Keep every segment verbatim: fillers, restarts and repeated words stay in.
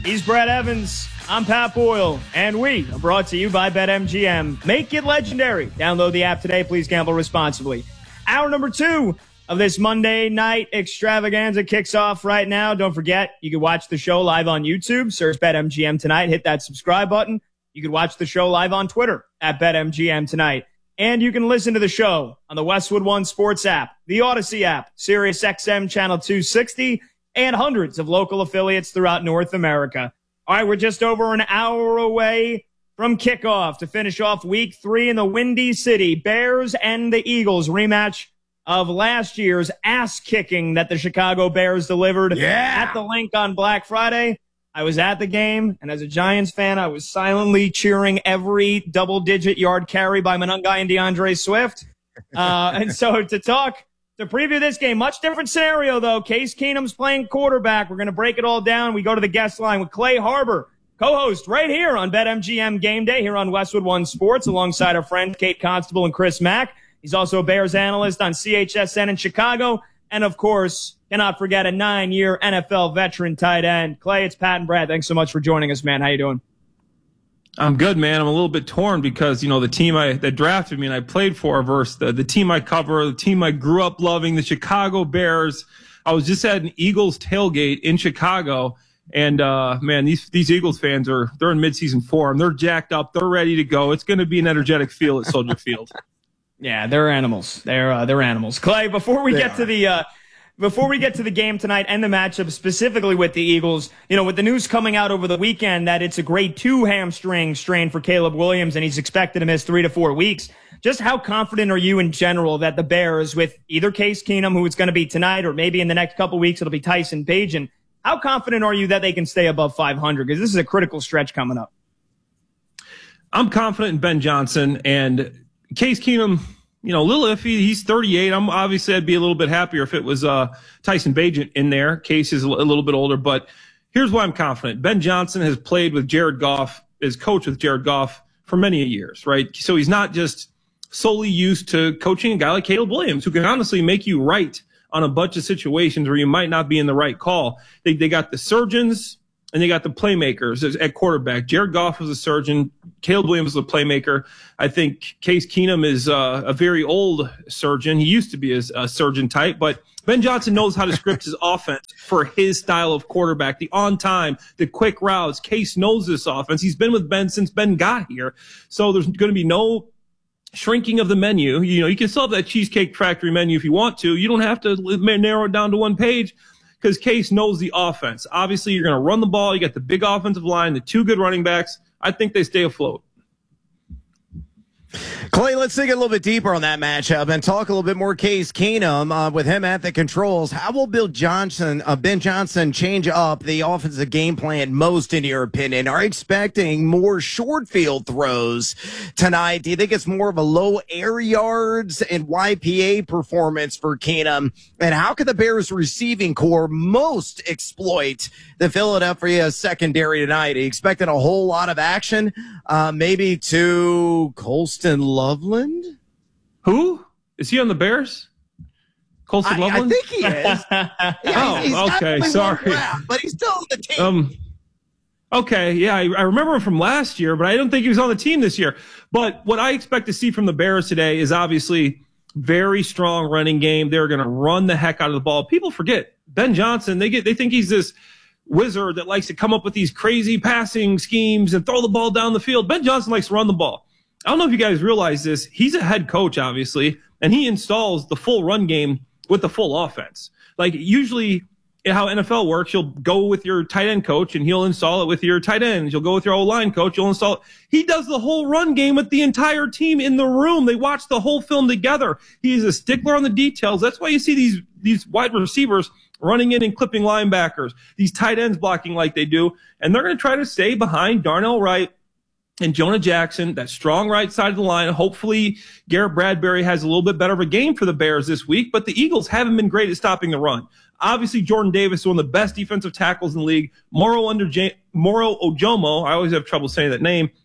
He's Brad Evans. I'm Pat Boyle, and we are brought to you by BetMGM. Make it legendary. Download the app today. Please gamble responsibly. Hour number two of this Monday night extravaganza kicks off right now. Don't forget, you can watch the show live on YouTube. Search BetMGM Tonight. Hit that subscribe button. You can watch the show live on Twitter at BetMGM Tonight. And you can listen to the show on the Westwood One Sports app, the Odyssey app, Sirius X M Channel two sixty, and hundreds of local affiliates throughout North America. All right, we're just over an hour away from kickoff to finish off week three in the Windy City. Bears and the Eagles rematch of last year's ass-kicking that the Chicago Bears delivered yeah. at the Link on Black Friday. I was at the game, and as a Giants fan, I was silently cheering every double-digit yard carry by Monangai and DeAndre Swift. Uh, and so to talk, to preview this game, much different scenario, though. Case Keenum's playing quarterback. We're going to break it all down. We go to the guest line with Clay Harbor, co-host right here on BetMGM Game Day here on Westwood One Sports, alongside our friend Kate Constable and Chris Mack. He's also a Bears analyst on C H S N in Chicago. And, of course, cannot forget a nine-year N F L veteran tight end. Clay, it's Pat and Brad. Thanks so much for joining us, man. How you doing? I'm good, man. I'm a little bit torn because, you know, the team I that drafted me and I played for versus the, the team I cover, the team I grew up loving, the Chicago Bears. I was just at an Eagles tailgate in Chicago, and, uh, man, these these Eagles fans are they're in midseason form. They're jacked up. They're ready to go. It's going to be an energetic feel at Soldier Field. Yeah, they're animals. They're uh, they're animals. Clay, before we They get are. to the uh, before we get to the game tonight and the matchup specifically with the Eagles, you know, with the news coming out over the weekend that it's a grade two hamstring strain for Caleb Williams and he's expected to miss three to four weeks. Just how confident are you in general that the Bears, with either Case Keenum, who it's going to be tonight, or maybe in the next couple weeks it'll be Tyson Bagent, how confident are you that they can stay above five hundred? Because this is a critical stretch coming up. I'm confident in Ben Johnson and Case Keenum. You know, a little iffy. He's thirty-eight. I'm obviously I'd be a little bit happier if it was uh, Tyson Bagent in there. Case is a little bit older, but here's why I'm confident. Ben Johnson has played with Jared Goff, is coached with Jared Goff for many years, right? So he's not just solely used to coaching a guy like Caleb Williams, who can honestly make you right on a bunch of situations where you might not be in the right call. They they got the surgeons and they got the playmakers at quarterback. Jared Goff was a surgeon. Caleb Williams was a playmaker. I think Case Keenum is uh, a very old surgeon. He used to be a, a surgeon type, but Ben Johnson knows how to script his offense for his style of quarterback. The on time, the quick routes. Case knows this offense. He's been with Ben since Ben got here. So there's going to be no shrinking of the menu. You know, you can still have that Cheesecake Factory menu if you want to. You don't have to narrow it down to one page, because Case knows the offense. Obviously, you're going to run the ball. You got the big offensive line, the two good running backs. I think they stay afloat. Clay, let's dig a little bit deeper on that matchup and talk a little bit more Case Keenum uh, with him at the controls. How will Bill Johnson, uh, Ben Johnson change up the offensive game plan most, in your opinion? Are you expecting more short field throws tonight? Do you think it's more of a low air yards and Y P A performance for Keenum? And how can the Bears receiving core most exploit the Philadelphia secondary tonight? Are you expecting a whole lot of action? Uh, maybe to Colston Loveland? Who? Is he on the Bears? Colston I, Loveland? I think he is. Yeah, Oh, he's, he's got okay, only one sorry. round, but he's still on the team. Um, okay, yeah, I, I remember him from last year, but I don't think he was on the team this year. But what I expect to see from the Bears today is obviously very strong running game. They're going to run the heck out of the ball. People forget Ben Johnson. They get they think he's this wizard that likes to come up with these crazy passing schemes and throw the ball down the field. Ben Johnson likes to run the ball. I don't know if you guys realize this. He's a head coach, obviously, and he installs the full run game with the full offense. Like, usually how N F L works, you'll go with your tight end coach and he'll install it with your tight ends. You'll go with your O-line coach, you'll install it. He does the whole run game with the entire team in the room. They watch the whole film together. He is a stickler on the details. That's why you see these, these wide receivers running in and clipping linebackers, these tight ends blocking like they do. And they're going to try to stay behind Darnell Wright and Jonah Jackson, that strong right side of the line. Hopefully Garrett Bradbury has a little bit better of a game for the Bears this week, but the Eagles haven't been great at stopping the run. Obviously, Jordan Davis is one of the best defensive tackles in the league. Moro under J- Moro Ojomo, I always have trouble saying that name,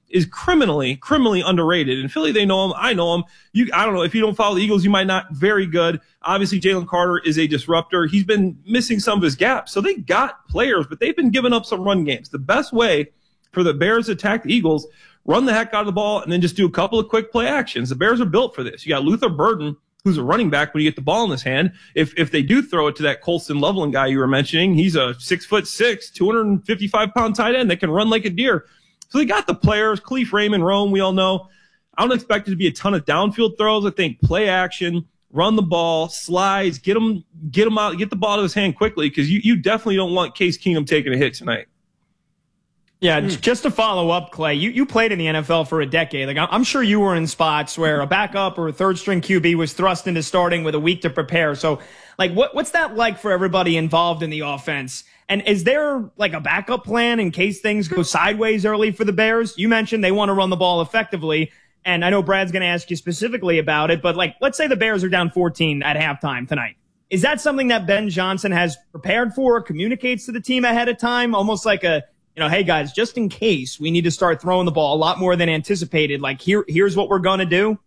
is criminally, criminally underrated. In Philly, they know him. I know him. You, I don't know. If you don't follow the Eagles, you might not. Very good. Obviously, Jalen Carter is a disruptor. He's been missing some of his gaps. So they got players, but they've been giving up some run games. The best way for the Bears to attack the Eagles, run the heck out of the ball, and then just do a couple of quick play actions. The Bears are built for this. You got Luther Burden, who's a running back when you get the ball in his hand. If if they do throw it to that Colston Loveland guy you were mentioning, he's a six foot six, two hundred fifty-five pound tight end that can run like a deer. So they got the players, Cleef, Raymond, Rome, we all know. I don't expect it to be a ton of downfield throws. I think play action, run the ball, slides, get him, get him out, get the ball out of his hand quickly, because you, you definitely don't want Case Keenum taking a hit tonight. Yeah, mm. just to follow up, Clay, you, you played in the N F L for a decade. Like, I'm sure you were in spots where a backup or a third string Q B was thrust into starting with a week to prepare. So, like, what what's that like for everybody involved in the offense? And is there like a backup plan in case things go sideways early for the Bears? You mentioned they want to run the ball effectively, and I know Brad's going to ask you specifically about it, but like, let's say the Bears are down fourteen at halftime tonight. Is that something that Ben Johnson has prepared for, communicates to the team ahead of time, almost like a, you know, hey guys, just in case we need to start throwing the ball a lot more than anticipated, like here, here's what we're going to do?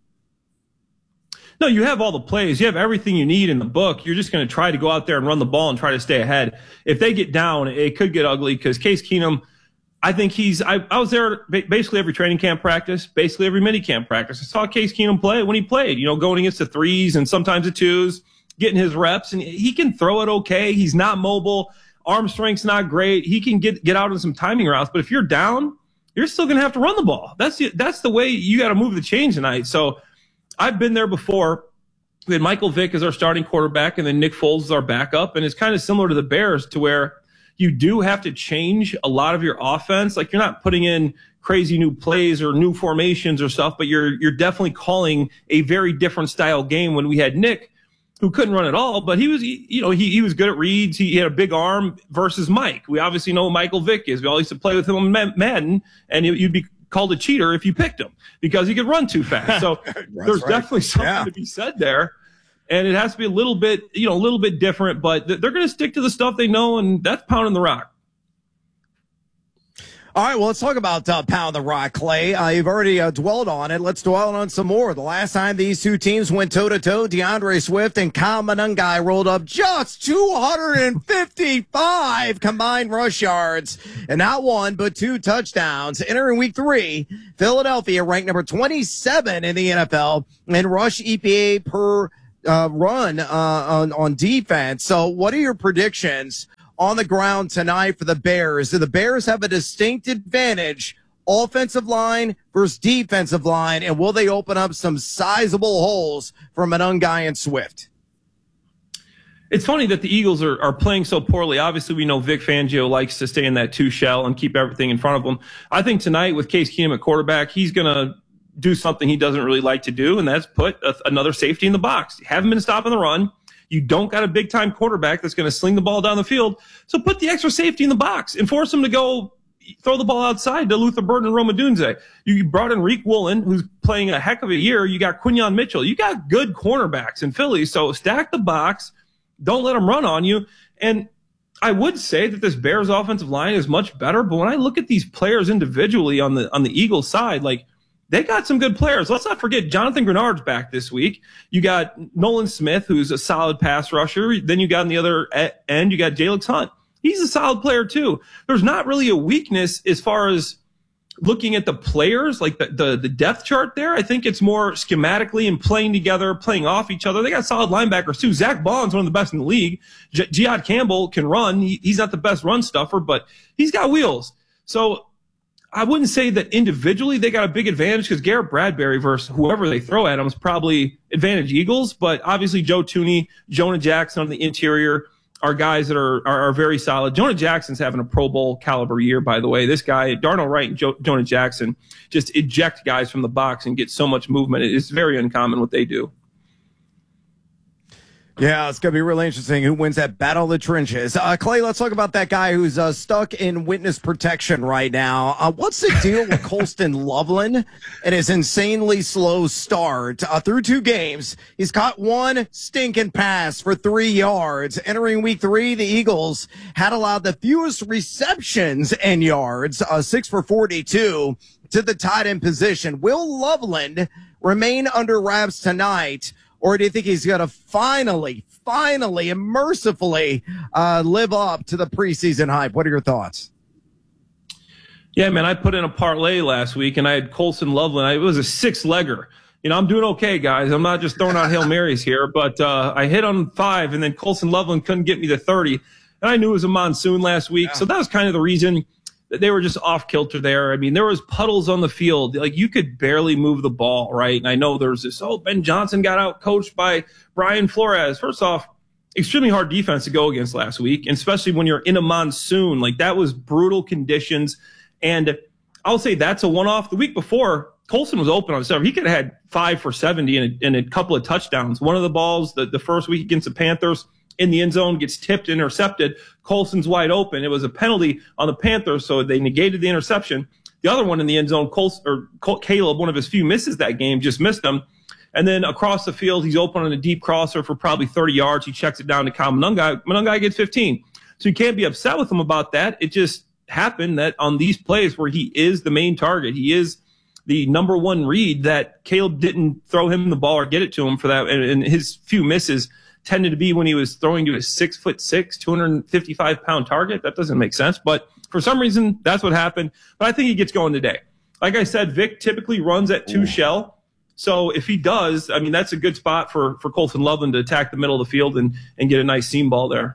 No, you have all the plays. You have everything you need in the book. You're just going to try to go out there and run the ball and try to stay ahead. If they get down, it could get ugly, because Case Keenum, I think he's, I, I was there basically every training camp practice, basically every mini camp practice. I saw Case Keenum play when he played, you know, going against the threes and sometimes the twos, getting his reps, and he can throw it okay. He's not mobile. Arm strength's not great. He can get, get out on some timing routes, but if you're down, you're still going to have to run the ball. That's the, that's the way you got to move the chains tonight. So I've been there before. We had Michael Vick as our starting quarterback, and then Nick Foles is our backup. And it's kind of similar to the Bears, to where you do have to change a lot of your offense. Like, you're not putting in crazy new plays or new formations or stuff, but you're, you're definitely calling a very different style game. When we had Nick, who couldn't run at all, but he was, you know, he, he was good at reads. He, he had a big arm, versus Mike. We obviously know who Michael Vick is. We all used to play with him on Madden, and you'd be called a cheater if you picked him because he could run too fast. So there's right. definitely something yeah. to be said there. And it has to be a little bit, you know, a little bit different, but they're going to stick to the stuff they know, and that's pounding the rock. All right, well, let's talk about uh, Pound the Rock, Clay. Uh, you've already uh, dwelled on it. Let's dwell on some more. The last time these two teams went toe-to-toe, DeAndre Swift and Kyle Monangai rolled up just two hundred fifty-five combined rush yards, and not one, but two touchdowns. Entering week three, Philadelphia ranked number twenty-seven in the N F L in rush E P A per uh, run uh, on, on defense. So what are your predictions on the ground tonight for the Bears? Do the Bears have a distinct advantage, offensive line versus defensive line, and will they open up some sizable holes for Monangai and Swift? It's funny that the Eagles are, are playing so poorly. Obviously, we know Vic Fangio likes to stay in that two shell and keep everything in front of him. I think tonight with Case Keenum at quarterback, he's going to do something he doesn't really like to do, and that's put a, another safety in the box. Haven't been stopping the run. You don't got a big-time quarterback that's going to sling the ball down the field. So put the extra safety in the box and force him to go throw the ball outside to Luther Burden and Rome Odunze. You brought in Reek Woolen, who's playing a heck of a year. You got Quinyon Mitchell. You got good cornerbacks in Philly. So stack the box. Don't let them run on you. And I would say that this Bears offensive line is much better. But when I look at these players individually on the on the Eagles side, like, they got some good players. Let's not forget Jonathan Grenard's back this week. You got Nolan Smith, who's a solid pass rusher. Then you got on the other end, you got Jalix Hunt. He's a solid player too. There's not really a weakness as far as looking at the players, like the, the, the depth chart there. I think it's more schematically and playing together, playing off each other. They got solid linebackers too. Zach Bond's one of the best in the league. J- Jihad Campbell can run. He, he's not the best run stuffer, but he's got wheels. So I wouldn't say that individually they got a big advantage, because Garrett Bradbury versus whoever they throw at him is probably advantage Eagles. But obviously Joe Thuney, Jonah Jackson on the interior are guys that are, are, are very solid. Jonah Jackson's having a Pro Bowl caliber year, by the way. This guy, Darnell Wright and jo- Jonah Jackson, just eject guys from the box and get so much movement. It's very uncommon what they do. Yeah, it's going to be really interesting who wins that battle of the trenches. Uh, Clay, let's talk about that guy who's uh, stuck in witness protection right now. Uh, what's the deal with Colston Loveland and his insanely slow start? Uh, through two games, he's caught one stinking pass for three yards. Entering week three, the Eagles had allowed the fewest receptions and yards, uh, six for forty-two, to the tight end position. Will Loveland remain under wraps tonight? Or do you think he's going to finally, finally, and mercifully uh, live up to the preseason hype? What are your thoughts? Yeah, man, I put in a parlay last week, and I had Colston Loveland. I, it was a six-legger. You know, I'm doing okay, guys. I'm not just throwing out Hail Marys here, but uh, I hit on five, and then Colston Loveland couldn't get me to thirty. And I knew it was a monsoon last week, yeah. So that was kind of the reason that they were just off kilter there. I mean, there was puddles on the field. Like, you could barely move the ball, right? And I know there's this, oh, Ben Johnson got out coached by Brian Flores. First off, extremely hard defense to go against last week, and especially when you're in a monsoon. Like, that was brutal conditions. And I'll say that's a one-off. The week before, Colston was open on seven. He could have had five for seventy and a, and a couple of touchdowns. One of the balls, the, the first week against the Panthers, in the end zone, gets tipped, intercepted. Colston's wide open. It was a penalty on the Panthers, so they negated the interception. The other one in the end zone, Colston, or Col- Caleb, one of his few misses that game, just missed him. And then across the field, he's open on a deep crosser for probably thirty yards. He checks it down to Kyle Monungai. Monungai gets fifteen. So you can't be upset with him about that. It just happened that on these plays where he is the main target, he is the number one read, that Caleb didn't throw him the ball or get it to him for that. And, and his few misses tended to be when he was throwing to a six foot six, two hundred fifty-five pound target. That doesn't make sense. But for some reason, that's what happened. But I think he gets going today. Like I said, Vic typically runs at two Ooh. shell. So if he does, I mean, that's a good spot for, for Colston Loveland to attack the middle of the field and, and get a nice seam ball there.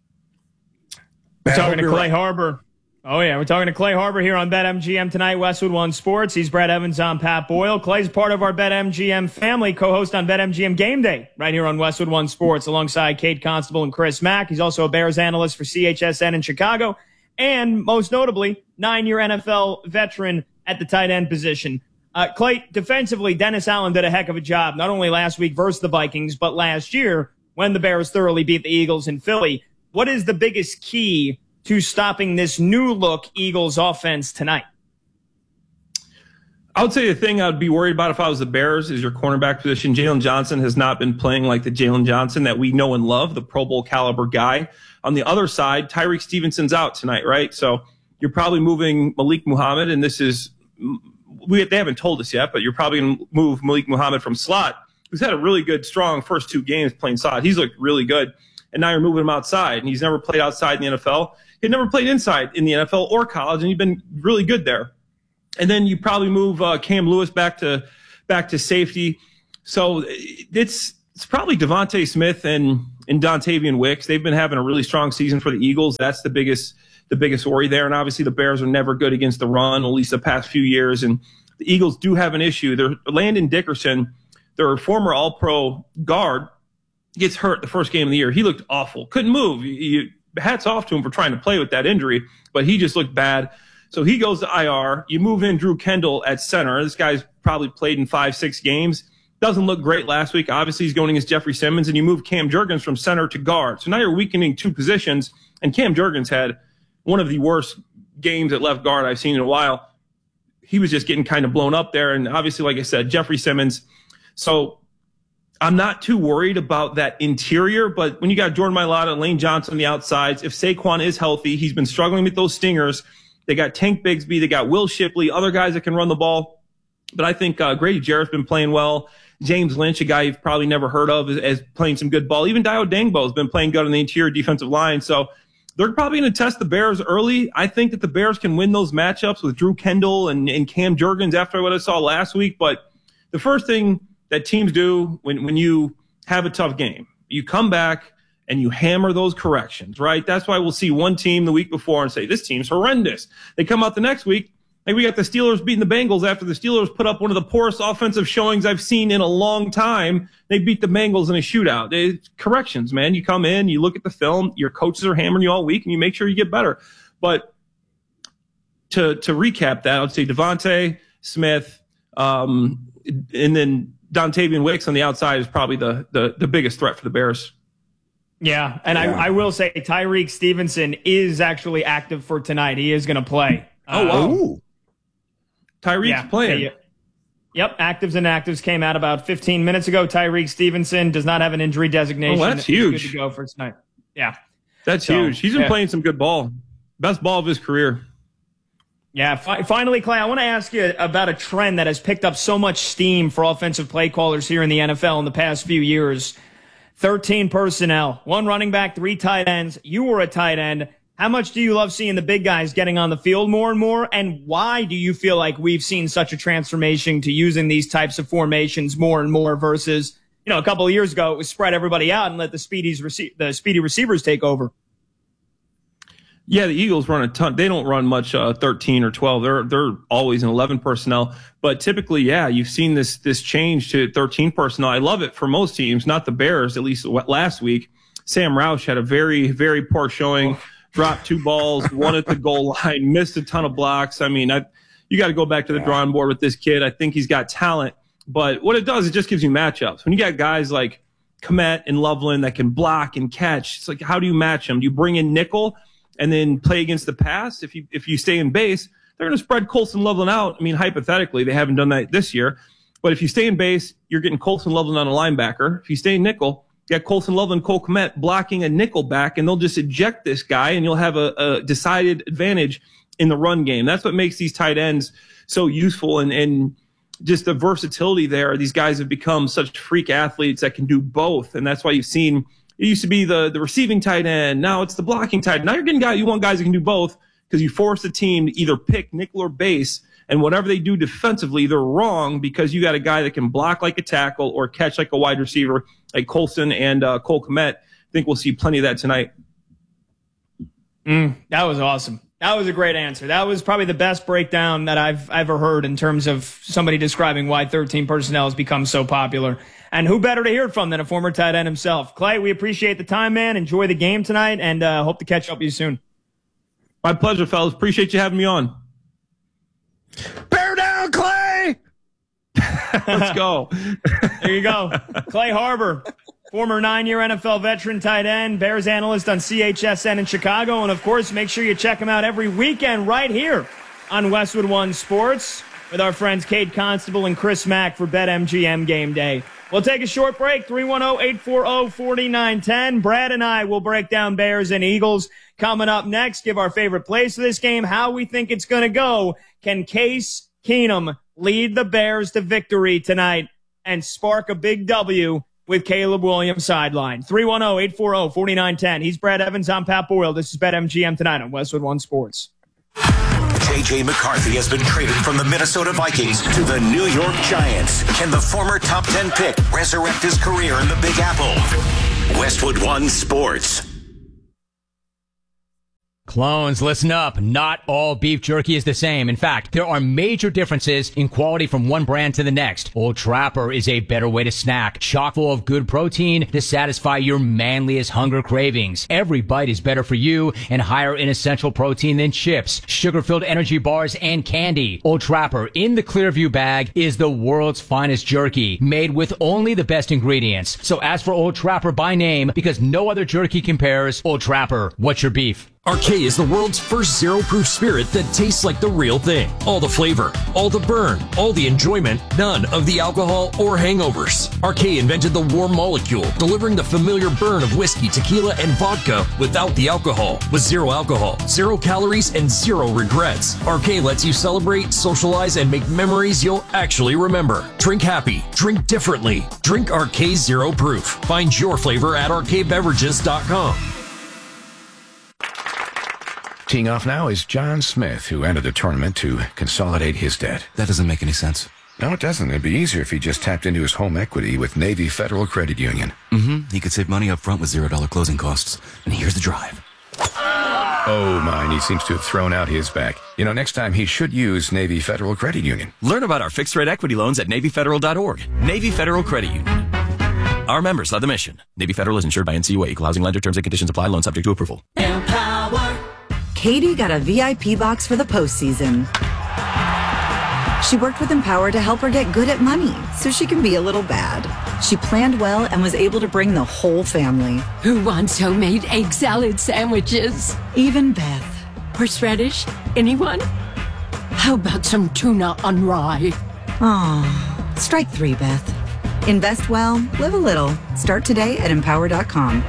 We're talking to Clay Harbor. Oh, yeah. We're talking to Clay Harbor here on BetMGM tonight, Westwood One Sports. He's Brad Evans. I'm Pat Boyle. Clay's part of our BetMGM family, co-host on BetMGM Game Day right here on Westwood One Sports alongside Kate Constable and Chris Mack. He's also a Bears analyst for C H S N in Chicago and, most notably, nine-year N F L veteran at the tight end position. Uh, Clay, defensively, Dennis Allen did a heck of a job, not only last week versus the Vikings, but last year when the Bears thoroughly beat the Eagles in Philly. What is the biggest key to stopping this new-look Eagles offense tonight? I would say the thing I'd be worried about if I was the Bears is your cornerback position. Jalen Johnson has not been playing like the Jalen Johnson that we know and love, the Pro Bowl caliber guy. On the other side, Tyreek Stevenson's out tonight, right? So you're probably moving Malik Muhammad, and this is we they haven't told us yet, but you're probably going to move Malik Muhammad from slot, who's had a really good, strong first two games playing slot. He's looked really good. And now you're moving him outside, and he's never played outside in the N F L. He'd never played inside in the N F L or college, and he's been really good there. And then you probably move uh, Cam Lewis back to back to safety. So it's it's probably Devontae Smith and and Dontavian Wicks. They've been having a really strong season for the Eagles. That's the biggest the biggest worry there. And obviously the Bears are never good against the run, at least the past few years. And the Eagles do have an issue. They're Landon Dickerson, their former All-Pro guard, gets hurt the first game of the year. He looked awful. Couldn't move. You, hats off to him for trying to play with that injury, but he just looked bad. So he goes to I R. You move in Drew Kendall at center. This guy's probably played in five, six games. Doesn't look great last week. Obviously, he's going against Jeffrey Simmons, and you move Cam Jurgens from center to guard. So now you're weakening two positions, and Cam Jurgens had one of the worst games at left guard I've seen in a while. He was just getting kind of blown up there, and obviously, like I said, Jeffrey Simmons. So I'm not too worried about that interior, but when you got Jordan Mailata and Lane Johnson on the outsides, if Saquon is healthy, he's been struggling with those stingers. They got Tank Bigsby, they got Will Shipley, other guys that can run the ball. But I think uh, Grady Jarrett's been playing well. James Lynch, a guy you've probably never heard of, is, is playing some good ball. Even Dio Dangbo has been playing good on the interior defensive line. So they're probably going to test the Bears early. I think that the Bears can win those matchups with Drew Kendall and, and Cam Jurgens after what I saw last week. But the first thing that teams do when, when you have a tough game, you come back and you hammer those corrections, right? That's why we'll see one team the week before and say, this team's horrendous. They come out the next week, like we got the Steelers beating the Bengals after the Steelers put up one of the poorest offensive showings I've seen in a long time. They beat the Bengals in a shootout. They, corrections, man. You come in, you look at the film, your coaches are hammering you all week, and you make sure you get better. But to to recap that, I would say Devontae Smith, um, and then Dontavian Wicks on the outside is probably the, the, the biggest threat for the Bears. Yeah, and yeah. I, I will say Tyreek Stevenson is actually active for tonight. He is going to play. Oh, wow. Uh, Tyreek's yeah, playing. Yeah. Yep, actives and actives came out about fifteen minutes ago. Tyreek Stevenson does not have an injury designation. Oh, that's huge. Good to go for tonight. Yeah. That's so, huge. He's been yeah. playing some good ball. Best ball of his career. Yeah, fi- finally, Clay, I want to ask you about a trend that has picked up so much steam for offensive play callers here in the N F L in the past few years. thirteen personnel, one running back, three tight ends. You were a tight end. How much do you love seeing the big guys getting on the field more and more? And why do you feel like we've seen such a transformation to using these types of formations more and more versus, you know, a couple of years ago, it was spread everybody out and let the speedies rece- the speedy receivers take over? Yeah, the Eagles run a ton. They don't run much uh, thirteen or twelve. They're they're always in eleven personnel. But typically, yeah, you've seen this this change to thirteen personnel. I love it for most teams, not the Bears, at least last week. Sam Roush had a very, very poor showing. Oh. Dropped two balls, one at the goal line, missed a ton of blocks. I mean, I, you got to go back to the drawing board with this kid. I think he's got talent. But what it does, it just gives you matchups. When you got guys like Kmet and Loveland that can block and catch, it's like, how do you match them? Do you bring in nickel and then play against the pass? If you if you stay in base, they're going to spread Colston Loveland out. I mean, hypothetically, they haven't done that this year. But if you stay in base, you're getting Colston Loveland on a linebacker. If you stay in nickel, you got Colston Loveland, Cole Kmet blocking a nickel back, and they'll just eject this guy, and you'll have a, a decided advantage in the run game. That's what makes these tight ends so useful, and, and just the versatility there. These guys have become such freak athletes that can do both, and that's why you've seen it used to be the, the receiving tight end. Now it's the blocking tight end. Now you're getting guys, you want guys that can do both because you force the team to either pick nickel or base, and whatever they do defensively, they're wrong because you got a guy that can block like a tackle or catch like a wide receiver, like Colston and uh, Cole Kmet. I think we'll see plenty of that tonight. Mm, that was awesome. That was a great answer. That was probably the best breakdown that I've ever heard in terms of somebody describing why thirteen personnel has become so popular. And who better to hear it from than a former tight end himself? Clay, we appreciate the time, man. Enjoy the game tonight, and uh, hope to catch up with you soon. My pleasure, fellas. Appreciate you having me on. Bear down, Clay! Let's go. There you go. Clay Harbor, former nine-year N F L veteran tight end, Bears analyst on C H S N in Chicago. And, of course, make sure you check him out every weekend right here on Westwood One Sports with our friends Kate Constable and Chris Mack for BetMGM Game Day. We'll take a short break, three one zero, eight four zero, four nine one zero. Brad and I will break down Bears and Eagles. Coming up next, give our favorite plays for this game, how we think it's going to go. Can Case Keenum lead the Bears to victory tonight and spark a big W with Caleb Williams sideline? three one zero, eight four zero, four nine one zero. He's Brad Evans. I'm Pat Boyle. This is BetMGM tonight on Westwood One Sports. J J. McCarthy has been traded from the Minnesota Vikings to the New York Giants. Can the former top ten pick resurrect his career in the Big Apple? Westwood One Sports. Clones, listen up. Not all beef jerky is the same. In fact, there are major differences in quality from one brand to the next. Old Trapper is a better way to snack, chock full of good protein to satisfy your manliest hunger cravings. Every bite is better for you and higher in essential protein than chips, sugar-filled energy bars, and candy. Old Trapper in the Clearview bag is the world's finest jerky, made with only the best ingredients. So ask for Old Trapper by name because no other jerky compares. Old Trapper, what's your beef? R K is the world's first zero-proof spirit that tastes like the real thing. All the flavor, all the burn, all the enjoyment, none of the alcohol or hangovers. R K invented the warm molecule, delivering the familiar burn of whiskey, tequila, and vodka without the alcohol. With zero alcohol, zero calories, and zero regrets. R K lets you celebrate, socialize, and make memories you'll actually remember. Drink happy. Drink differently. Drink R K Zero Proof. Find your flavor at R K beverages dot com. Teeing off now is John Smith, who entered the tournament to consolidate his debt. That doesn't make any sense. No, it doesn't. It'd be easier if he just tapped into his home equity with Navy Federal Credit Union. Mm-hmm. He could save money up front with zero dollar closing costs. And here's the drive. Oh, mine. He seems to have thrown out his back. You know, next time he should use Navy Federal Credit Union. Learn about our fixed-rate equity loans at Navy Federal dot org. Navy Federal Credit Union. Our members love the mission. Navy Federal is insured by N C U A. Equal housing lender. Terms and conditions apply. Loan subject to approval. Empower. Katie got a V I P box for the postseason. She worked with Empower to help her get good at money so she can be a little bad. She planned well and was able to bring the whole family. Who wants homemade egg salad sandwiches? Even Beth. Horseradish? Anyone? How about some tuna on rye? Aw, strike three, Beth. Invest well, live a little. Start today at empower dot com.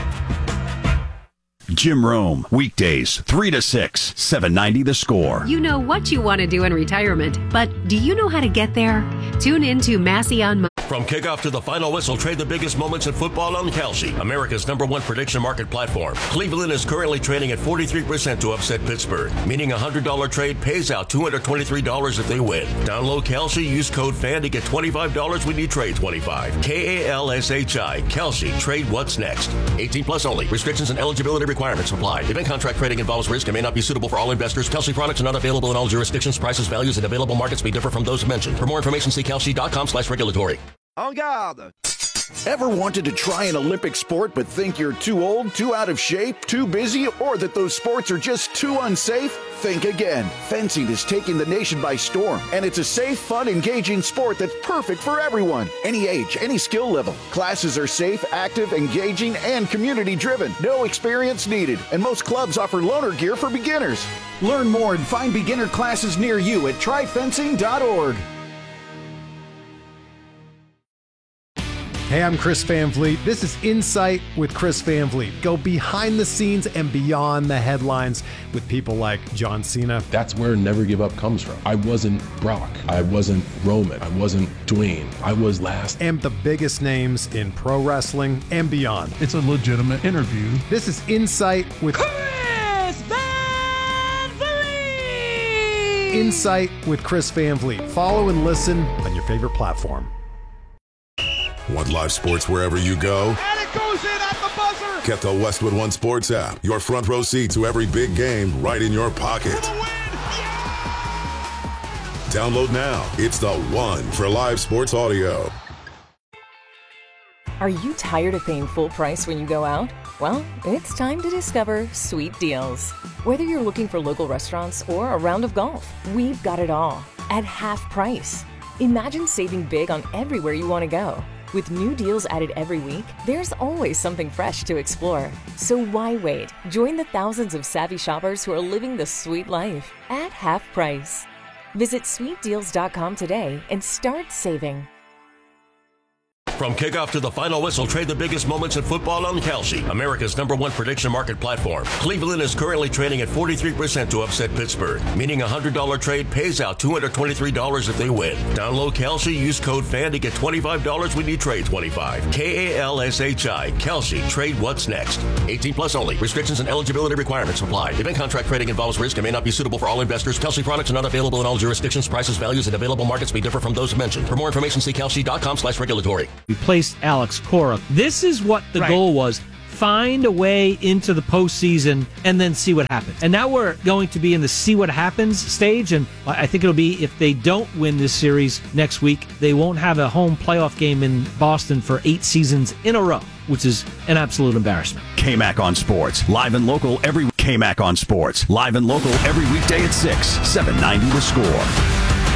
Jim Rome, weekdays, three to six, seven ninety The Score. You know what you want to do in retirement, but do you know how to get there? Tune in to Massey on Mo- From kickoff to the final whistle, trade the biggest moments in football on Kalshi, America's number one prediction market platform. Cleveland is currently trading at forty-three percent to upset Pittsburgh, meaning a one hundred dollars trade pays out two hundred twenty-three dollars if they win. Download Kalshi, use code FAN to get twenty-five dollars when you trade twenty-five. K A L S H I, Kalshi, trade what's next. eighteen plus only. Restrictions and eligibility requirements apply. Event contract trading involves risk and may not be suitable for all investors. Kalshi products are not available in all jurisdictions. Prices, values, and available markets may differ from those mentioned. For more information, see kalshi dot com slash regulatory. En garde! Ever wanted to try an Olympic sport but think you're too old, too out of shape, too busy, or that those sports are just too unsafe? Think again. Fencing is taking the nation by storm, and it's a safe, fun, engaging sport that's perfect for everyone. Any age, any skill level. Classes are safe, active, engaging, and community-driven. No experience needed, and most clubs offer loaner gear for beginners. Learn more and find beginner classes near you at try fencing dot org. Hey, I'm Chris Van Vliet. This is Insight with Chris Van Vliet. Go behind the scenes and beyond the headlines with people like John Cena. That's where Never Give Up comes from. I wasn't Brock. I wasn't Roman. I wasn't Dwayne. I was last. And the biggest names in pro wrestling and beyond. It's a legitimate interview. This is Insight with Chris Van Vliet. Insight with Chris Van Vliet. Follow and listen on your favorite platform. Want live sports wherever you go? And it goes in at the buzzer! Get the Westwood One Sports app. Your front row seat to every big game right in your pocket. Yeah! Download now. It's the one for live sports audio. Are you tired of paying full price when you go out? Well, it's time to discover Sweet Deals. Whether you're looking for local restaurants or a round of golf, we've got it all at half price. Imagine saving big on everywhere you want to go. With new deals added every week, there's always something fresh to explore. So why wait? Join the thousands of savvy shoppers who are living the sweet life at half price. Visit sweet deals dot com today and start saving. From kickoff to the final whistle, trade the biggest moments in football on Kalshi, America's number one prediction market platform. Cleveland is currently trading at forty-three percent to upset Pittsburgh, meaning a one hundred dollars trade pays out two hundred twenty-three dollars if they win. Download Kalshi, use code FAN to get twenty-five dollars when you trade twenty-five. K A L S H I, Kalshi, trade what's next. eighteen plus only. Restrictions and eligibility requirements apply. Event contract trading involves risk and may not be suitable for all investors. Kalshi products are not available in all jurisdictions. Prices, values, and available markets may differ from those mentioned. For more information, see kalshi dot com slash regulatory. Replaced Alex Cora. This is what the right. goal was. Find a way into the postseason and then see what happens. And now we're going to be in the see what happens stage, and I think it'll be if they don't win this series next week, they won't have a home playoff game in Boston for eight seasons in a row, which is an absolute embarrassment. K-Mac on Sports, live and local every K-Mac on Sports, live and local every weekday at six, seven ninety The Score.